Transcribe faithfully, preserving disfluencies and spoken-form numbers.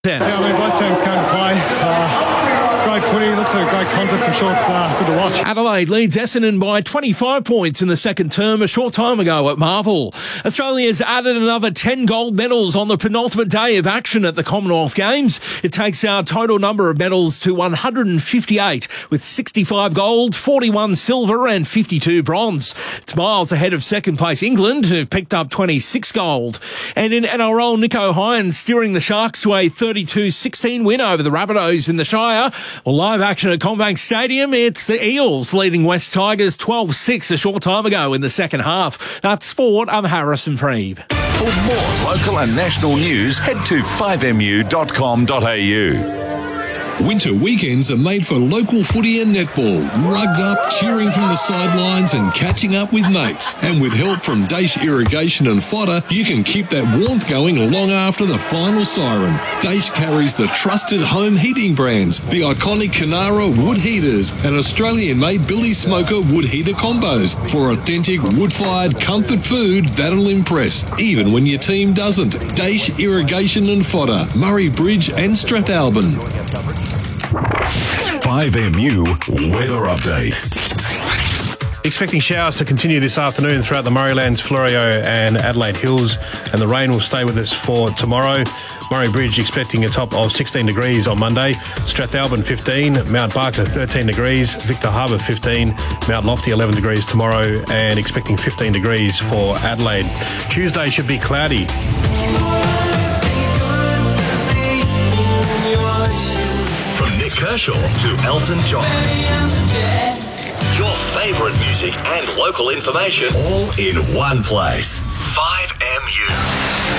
Yeah, I mean, both teams going to play. Uh, great footy, looks like a great contest. I'm sure it's uh, good to watch. Adelaide leads Essendon by twenty-five points in the second term a short time ago at Marvel. Australia's added another ten gold medals on the penultimate day of action at the Commonwealth Games. It takes our total number of medals to one hundred fifty-eight, with sixty-five gold, forty-one silver and fifty-two bronze. It's miles ahead of second place England, who've picked up twenty-six gold. And in N R L, Nico Hines steering the Sharks to a thirty-two sixteen win over the Rabbitohs in the Shire. Well, live action at CommBank Stadium, it's the Eels leading West Tigers twelve six a short time ago in the second half. That's sport. I'm Harrison Preeb. For more local and national news, head to five m u dot com dot a u. Winter weekends are made for local footy and netball, rugged up, cheering from the sidelines and catching up with mates. And with help from Daesh Irrigation and Fodder, you can keep that warmth going long after the final siren. Daesh carries the trusted home heating brands, the iconic Canara wood heaters and Australian-made Billy Smoker wood heater combos for authentic wood-fired comfort food that'll impress, even when your team doesn't. Daesh Irrigation and Fodder, Murray Bridge and Strathalbyn. five M U Weather Update. Expecting showers to continue this afternoon throughout the Murraylands, Florio and Adelaide Hills, and the rain will stay with us for tomorrow. Murray Bridge expecting a top of sixteen degrees on Monday, Strathalbyn fifteen, Mount Barker thirteen degrees, Victor Harbour fifteen, Mount Lofty eleven degrees tomorrow, and expecting fifteen degrees for Adelaide. Tuesday should be cloudy. From Nick Kershaw to Elton John. Your favourite music and local information all in one place. five M U.